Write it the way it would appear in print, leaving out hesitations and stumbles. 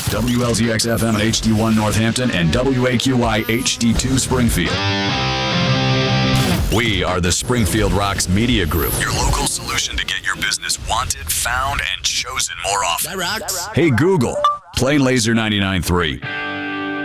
WLZX-FM HD1 Northampton and WAQY HD2 Springfield. We are the Springfield Rocks Media Group, your local solution to get your business wanted, found, and chosen more often. That rocks. Hey Google, play Laser 99.3.